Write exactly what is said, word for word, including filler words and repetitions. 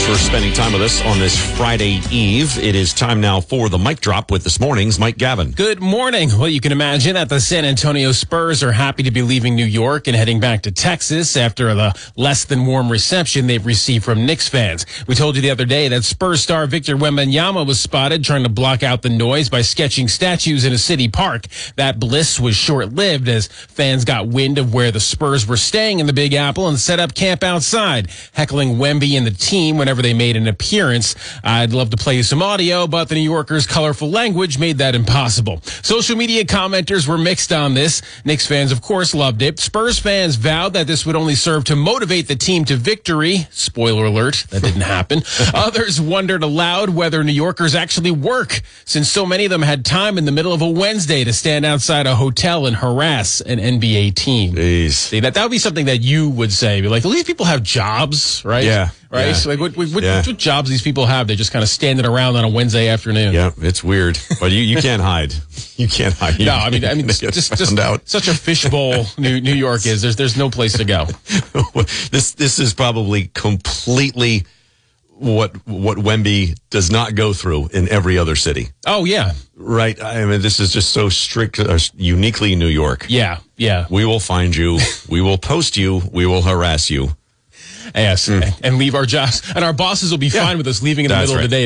Thanks for spending time with us on this Friday Eve. It is time now for the mic drop with this morning's Mike Gavin. Good morning. Well, you can imagine that the San Antonio Spurs are happy to be leaving New York and heading back to Texas after the less than warm reception they've received from Knicks fans. We told you the other day that Spurs star Victor Wembanyama was spotted trying to block out the noise by sketching statues in a city park. That bliss was short-lived as fans got wind of where the Spurs were staying in the Big Apple and set up camp outside, heckling Wemby and the team whenever they made an appearance. I'd love to play you some audio, but the New Yorkers' colorful language made that impossible. Social media commenters were mixed on this. Knicks fans, of course, loved it. Spurs fans vowed that this would only serve to motivate the team to victory. Spoiler alert, that didn't happen. Others wondered aloud whether New Yorkers actually work, since so many of them had time in the middle of a Wednesday to stand outside a hotel and harass an N B A team. Jeez. See, that, that would be something that you would say. Be like, at least people have jobs, right? Yeah. Right? Yeah. So like, what, what, Yeah. what jobs these people have? They're just kind of standing around on a Wednesday afternoon. Yeah, it's weird. But you, you can't hide. You can't hide. No, I mean, I mean, just, just out. such a fishbowl New, New York is. There's, there's no place to go. this, this is probably completely what, what Wemby does not go through in every other city. Oh, yeah. Right. I mean, this is just so strict, uh, uniquely New York. Yeah, yeah. We will find you. We will post you. We will harass you. Yes, mm. and leave our jobs. And our bosses will be yeah. fine with us leaving in the That's middle right. of the day.